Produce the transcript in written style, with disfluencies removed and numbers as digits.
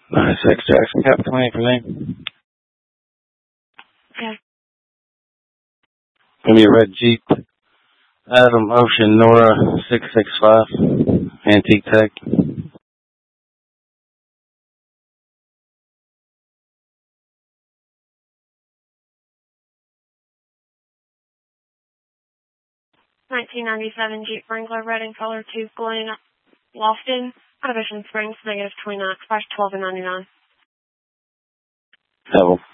96 Jackson, Captain 20 for me. Okay. Give me a red Jeep. Adam Ocean Nora 665. Antique Tech. $19.97 Jeep Wrangler red in color 2 Glen Lofton. Out of Ocean Springs, -29, expires $12.99. Double.